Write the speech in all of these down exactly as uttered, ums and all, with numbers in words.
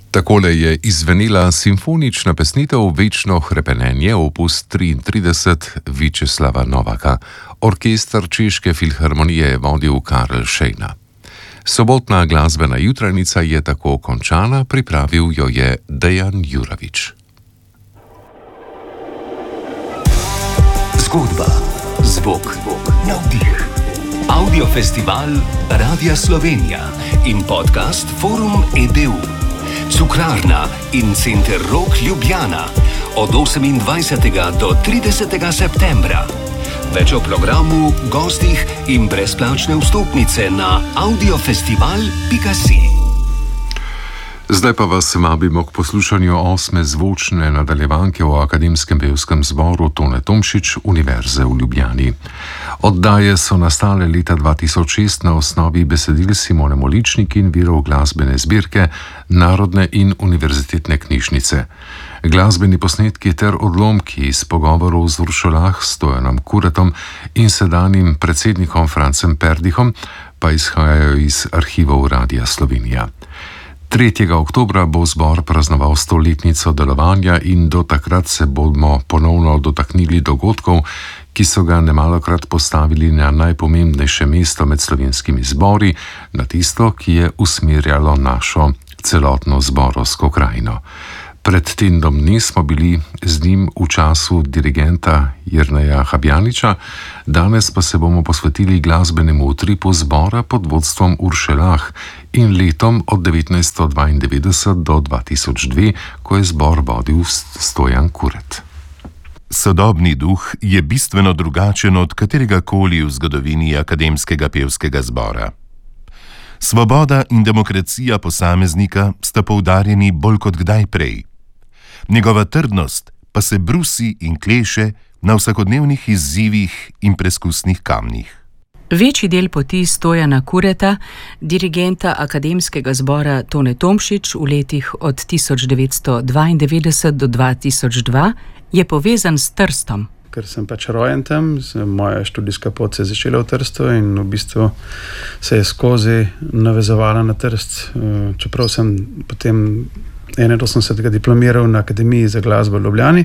Takole je izvenela simfonična pesnitev Večno hrepenenje opus triintrideset Vičeslava Novaka. Orkester Češke filharmonije je vodil Karel Šejna. Sobotna glasbena jutranjica je tako končana, pripravil jo je Dejan Juravič. Zgodba, zvok, navdih. Audiofestival Radia Slovenija in podcast Forum E D U. Cukrarna in Center Rok Ljubljana od osemindvajsetega do tridesetega septembra. Več o programu, gostih in brezplačne vstopnice na audiofestival pika si. Zdaj pa vas vabimo k poslušanju osme zvočne nadaljevanke o Akademskem pevskem zboru Tone Tomšič Univerze v Ljubljani. Oddaje so nastale leta dva tisoč šest na osnovi besedil Simone Moličnik in virov glasbene zbirke Narodne in univerzitetne knjižnice. Glasbeni posnetki ter odlomki iz pogovorov z Uršulah, Stojanom Kuretom in sedanjim predsednikom Francem Perdihom pa izhajajo iz arhivov Radia Slovenija. tretjega oktobra bo zbor praznoval stoletnico delovanja in do takrat se bomo ponovno dotaknili dogodkov, ki so ga nemalokrat postavili na najpomembnejše mesto med slovenskimi zbori, na tisto, ki je usmerjalo našo celotno zborovsko krajino. Pred tednom dni smo bili z njim v času dirigenta Jerneja Habjaniča, danes pa se bomo posvetili glasbenemu utripu zbora pod vodstvom Uršulah in letom od devetnajststo dvaindevetdeset do dva tisoč dve, ko je zbor vodil Stojan Kuret. Sodobni duh je bistveno drugačen od kateregakoli v zgodovini Akademskega pevskega zbora. Svoboda in demokracija posameznika sta poudarjeni bolj kot kdaj prej. Njegova trdnost pa se brusi in kleše na vsakodnevnih izzivih in preskusnih kamnih. Večji del poti Stojana Kureta, dirigenta Akademskega zbora Tone Tomšič v letih od tisoč devetsto dvaindevetdeset do dva tisoč dva, je povezan s Trstom. Ker sem pač rojen tam, moja študijska pot se je začela v Trstu in v bistvu se je skozi navezovala na Trst. Čeprav sem potem enainosemdesetega diplomiral na Akademiji za glasbo v Ljubljani,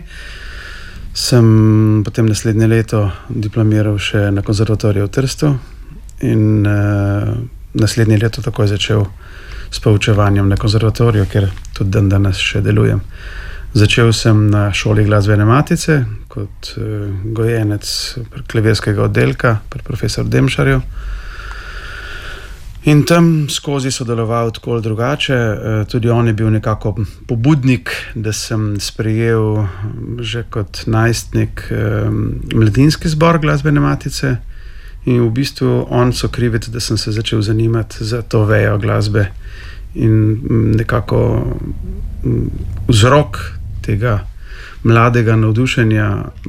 sem potem naslednje leto diplomiral še na konzervatoriju v Trstu in uh, naslednje leto takoj začel s poučevanjem na konzervatoriju, ker tudi dan danes še delujem. Začel sem na šoli glasbene matice kot uh, gojenec klavirskega oddelka pri profesor Demšarju. In tam skozi sodeloval tako ali drugače. Tudi on je bil nekako pobudnik, da sem sprejel že kot najstnik mladinski zbor glasbene matice. In v bistvu on so krivec, da sem se začel zanimati za to vejo glasbe. In nekako vzrok tega mladega navdušenja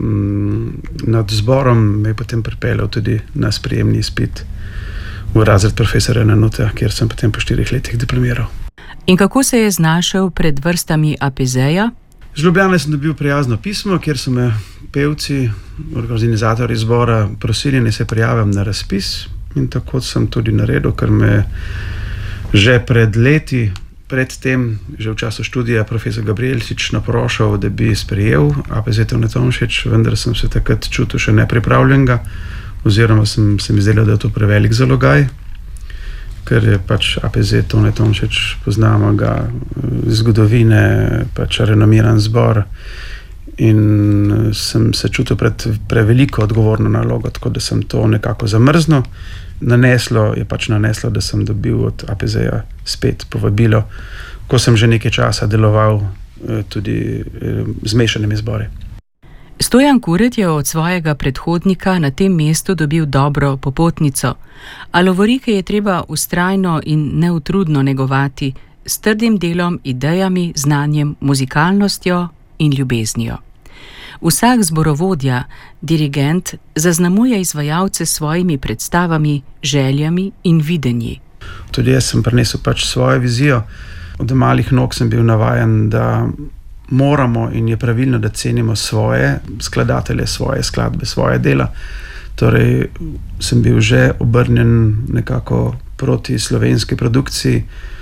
nad zborom me je potem pripeljal tudi na sprejemni izpit v razred profesora Nanuta, kjer sem potem po štirih letih diplomiral. In kako se je znašel pred vrstami A P Z-ja? Z Ljubljane sem dobil prijazno pismo, kjer so me pevci, organizatorji zbora prosili, da se prijavim na razpis, in tako sem tudi naredil, ker me že pred leti, pred tem, že v času študija, profesor Gabrielčič naprošal, da bi sprejel A P Z Tone Tomšič, vendar sem se takrat čutil še nepripravljenega, oziroma sem se mi zdelo, da je to prevelik zalogaj, ker je pač A P Z Tone Tomšič, poznamo ga iz zgodovine, pač renomiran zbor, in sem se čutil pred preveliko odgovorno nalogo, tako da sem to nekako zamrznil. Naneslo je pač naneslo, da sem dobil od A P Z-ja spet povabilo, ko sem že nekaj časa deloval tudi z mešanimi zbori. Stojan Kuret je od svojega predhodnika na tem mestu dobil dobro popotnico, a lovorike je treba vztrajno in neutrudno negovati s trdim delom, idejami, znanjem, muzikalnostjo in ljubeznijo. Vsak zborovodja, dirigent, zaznamuje izvajalce s svojimi predstavami, željami in videnji. Tudi jaz sem prinesel pač svojo vizijo. Od malih nog sem bil navajen, da moramo in je pravilno, da cenimo svoje skladatelje, svoje skladbe, svoje dela. Torej sem bil že obrnjen nekako proti slovenski produkciji,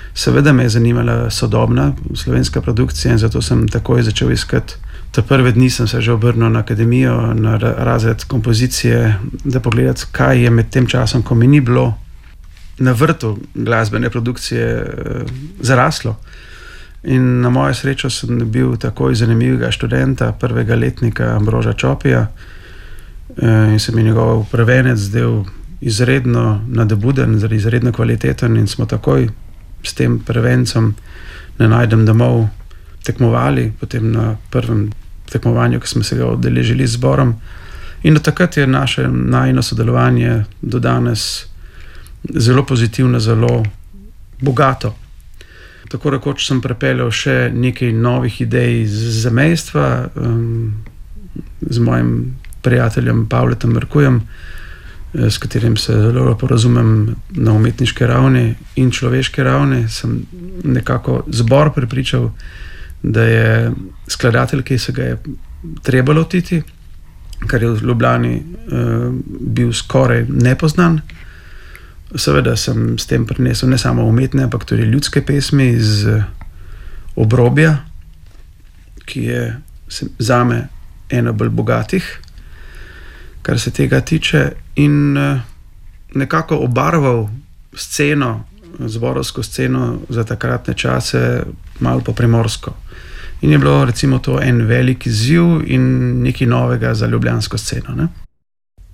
Seveda me je zanimala sodobna slovenska produkcija in zato sem takoj začel iskati. Ta prve dni sem se že obrnil na akademijo, na razred kompozicije, da pogledati, kaj je med tem časom, ko mi ni bilo na vrtu glasbene produkcije, zaraslo. In na mojo srečo sem dobil takoj zanimivega študenta, prvega letnika Ambroža Čopija, in se mi njegov prvenec zdel izredno nadobuden, izredno kvaliteten in smo takoj s tem prvencem Ne najdem domov tekmovali, potem na prvem tekmovanju, ki smo se ga udeležili z zborom. In od takrat je naše najino sodelovanje do danes zelo pozitivno, zelo bogato. Tako rekoč sem prepeljal še nekaj novih idej z zamejstva, um, z mojim prijateljem Pavletom Merkujem, s katerim se zelo lepo razumem na umetniški ravni in človeški ravni. Sem nekako zbor prepričal, da je skladatelj, ki se ga je treba lotiti, kar je v Ljubljani uh, bil skoraj nepoznan. Seveda sem s tem prinesel ne samo umetne, ampak tudi ljudske pesmi iz obrobja, ki je zame eno bolj bogatih, kar se tega tiče, in nekako obarval sceno, zborovsko sceno za takratne čase malo po primorsko. In je bilo recimo to en velik izziv in nekaj novega za ljubljansko sceno, ne?